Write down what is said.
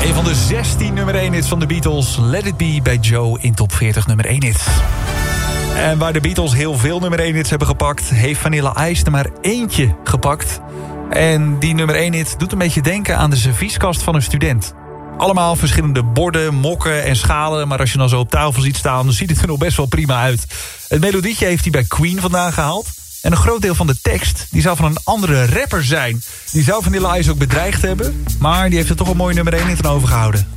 Een van de 16 nummer 1 hits van de Beatles. Let It Be bij Joe in top 40 nummer 1 hits. En waar de Beatles heel veel nummer 1 hits hebben gepakt, heeft Vanilla Ice er maar eentje gepakt. En die nummer 1 hit doet een beetje denken aan de servieskast van een student. Allemaal verschillende borden, mokken en schalen, maar als je dan zo op tafel ziet staan, dan ziet het er nog best wel prima uit. Het melodietje heeft hij bij Queen vandaan gehaald. En een groot deel van de tekst die zou van een andere rapper zijn. Die zou Vanilla Ice ook bedreigd hebben, maar die heeft er toch een mooi nummer 1 hit aan overgehouden.